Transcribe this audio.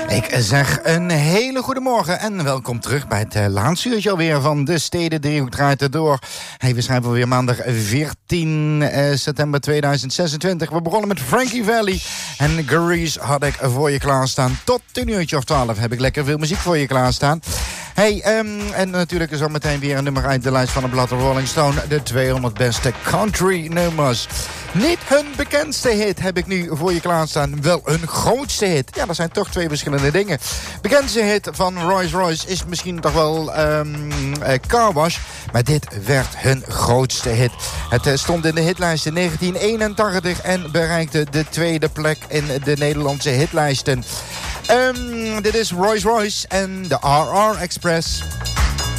Ik zeg een hele goede morgen en welkom terug bij het laatste uurtje alweer van de Steden Driehoek draait het door. Hey, we schrijven weer maandag 14 september 2026. We begonnen met Frankie Valli en Grease had ik voor je klaarstaan. Tot een uurtje of 12 heb ik lekker veel muziek voor je klaarstaan. Hey, en natuurlijk is al meteen weer een nummer uit de lijst van de blad Rolling Stone. De 200 beste country nummers. Niet hun bekendste hit heb ik nu voor je klaarstaan. Wel hun grootste hit. Ja, dat zijn toch twee verschillende dingen. Bekendste hit van Royce Royce is misschien toch wel Car Wash. Maar dit werd hun grootste hit. Het stond in de hitlijst in 1981 en bereikte de tweede plek in de Nederlandse hitlijsten. Dit is Royce Royce en de RR Express.